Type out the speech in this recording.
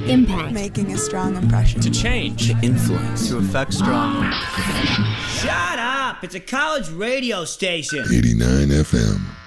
Impact. Making a strong impression. To change. To influence. To affect strongly. Shut up! It's a college radio station. 89 FM.